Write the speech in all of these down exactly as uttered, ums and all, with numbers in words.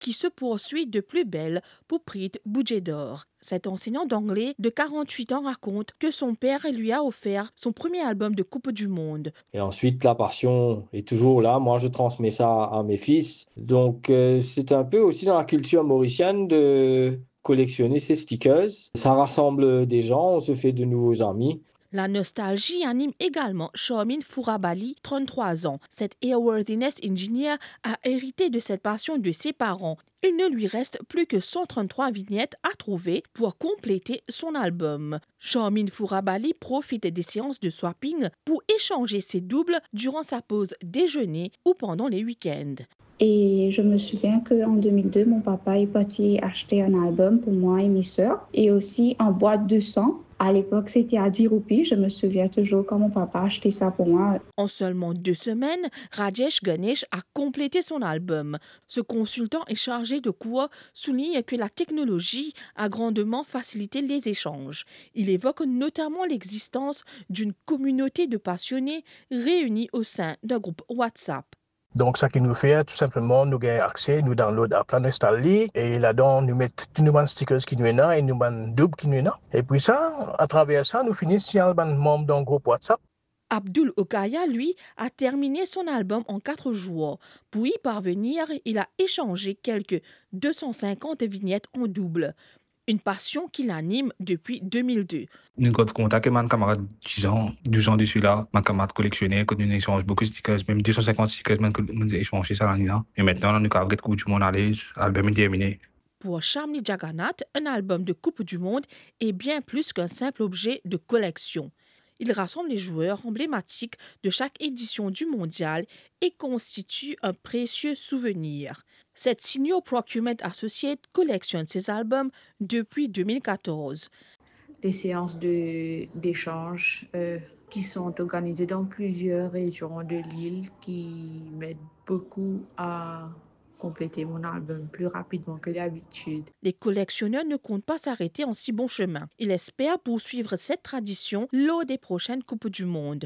qui se poursuit de plus belle pour Preet Boujedor. Cet enseignant d'anglais de quarante-huit ans raconte que son père lui a offert son premier album de Coupe du Monde. Et ensuite, la passion est toujours là. Moi, je transmets ça à mes fils. Donc, euh, c'est un peu aussi dans la culture mauricienne de collectionner ces stickers. Ça rassemble des gens, on se fait de nouveaux amis. La nostalgie anime également Charmin Fourabali, trente-trois ans. Cet airworthiness engineer a hérité de cette passion de ses parents. Il ne lui reste plus que cent trente-trois vignettes à trouver pour compléter son album. Charmin Fourabali profite des séances de swapping pour échanger ses doubles durant sa pause déjeuner ou pendant les week-ends. Et je me souviens qu'en deux mille deux, mon papa est parti acheter un album pour moi et mes sœurs et aussi en boîte de sang. À l'époque, c'était à dix roupies. Je me souviens toujours quand mon papa achetait ça pour moi. En seulement deux semaines, Rajesh Ganesh a complété son album. Ce consultant est chargé de cours souligne que la technologie a grandement facilité les échanges. Il évoque notamment l'existence d'une communauté de passionnés réunis au sein d'un groupe WhatsApp. Donc, ça qui nous fait, tout simplement, nous avons accès, nous download à plein d'installer et là-dedans, nous mettons tous nos stickers qui nous sont et nous avons double qui nous sont. Et puis ça, à travers ça, nous finissons par un membre d'un groupe WhatsApp. Abdul Okaya, lui, a terminé son album en quatre jours. Pour y parvenir, il a échangé quelques deux cent cinquante vignettes en double. Une passion qui l'anime depuis deux mille deux. Nous avons contact avec mes camarades dix ans, douze ans dessus là, mes camarades collectionneurs, quand nous échangeons beaucoup de stickers, même deux cent cinquante stickers, nous avons échangé ça l'année là. Et maintenant, nous avons Coupe du Monde à l'aise, l'album est terminé. Pour Shamli Jagannath, un album de Coupe du Monde est bien plus qu'un simple objet de collection. Il rassemble les joueurs emblématiques de chaque édition du mondial et constitue un précieux souvenir. Cette Senior Procurement Associate collectionne ces albums depuis deux mille quatorze. Les séances de, d'échange euh, qui sont organisées dans plusieurs régions de l'île qui m'aident beaucoup à compléter mon album plus rapidement que d'habitude. Les collectionneurs ne comptent pas s'arrêter en si bon chemin. Ils espèrent poursuivre cette tradition lors des prochaines Coupes du Monde.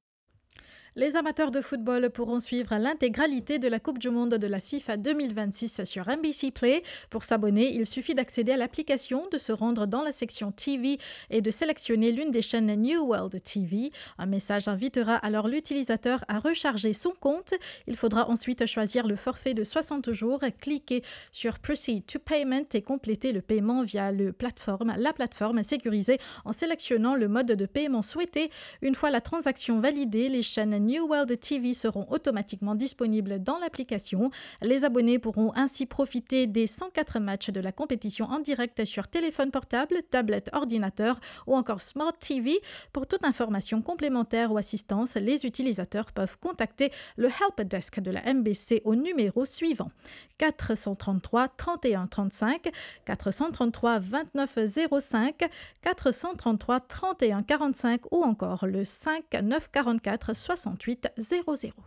Les amateurs de football pourront suivre l'intégralité de la Coupe du Monde de la FIFA deux mille vingt-six sur N B C Play. Pour s'abonner, il suffit d'accéder à l'application, de se rendre dans la section T V et de sélectionner l'une des chaînes New World T V. Un message invitera alors l'utilisateur à recharger son compte. Il faudra ensuite choisir le forfait de soixante jours, cliquer sur Proceed to Payment et compléter le paiement via le plateforme, la plateforme sécurisée en sélectionnant le mode de paiement souhaité. Une fois la transaction validée, les chaînes New World T V seront automatiquement disponibles dans l'application. Les abonnés pourront ainsi profiter des cent quatre matchs de la compétition en direct sur téléphone portable, tablette, ordinateur ou encore Smart T V. Pour toute information complémentaire ou assistance, les utilisateurs peuvent contacter le Help Desk de la N B C au numéro suivant quatre cent trente-trois trente et un trente-cinq, quatre cent trente-trois vingt-neuf zéro cinq, quatre cent trente-trois trente et un quarante-cinq ou encore le cinq neuf quarante-quatre soixante-huit zéro zéro.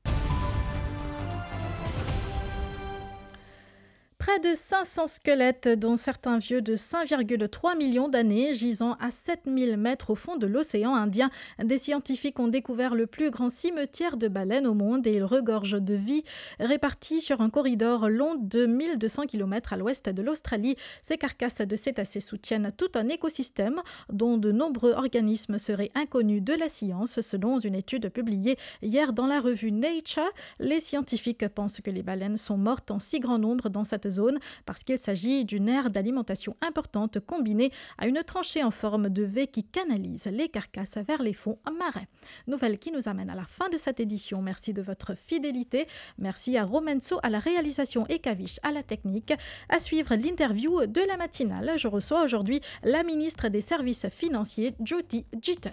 Près de cinq cents squelettes, dont certains vieux de cinq virgule trois millions d'années, gisant à sept mille mètres au fond de l'océan Indien. Des scientifiques ont découvert le plus grand cimetière de baleines au monde et il regorge de vie. Répartis sur un corridor long de mille deux cents kilomètres à l'ouest de l'Australie, ces carcasses de cétacés soutiennent tout un écosystème dont de nombreux organismes seraient inconnus de la science, selon une étude publiée hier dans la revue Nature. Les scientifiques pensent que les baleines sont mortes en si grand nombre dans cette zone parce qu'il s'agit d'une aire d'alimentation importante combinée à une tranchée en forme de V qui canalise les carcasses vers les fonds marins. Nouvelle qui nous amène à la fin de cette édition. Merci de votre fidélité. Merci à Romenso à la réalisation et Kavish à la technique. À suivre l'interview de la matinale. Je reçois aujourd'hui la ministre des Services financiers, Jyoti Jitan.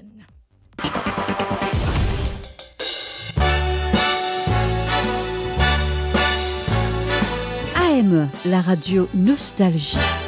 A M, la radio Nostalgie.